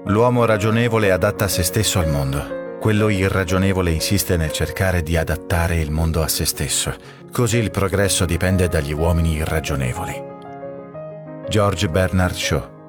L'uomo ragionevole adatta se stesso al mondo. Quello irragionevole insiste nel cercare di adattare il mondo a se stesso. Così il progresso dipende dagli uomini irragionevoli. George Bernard Shaw.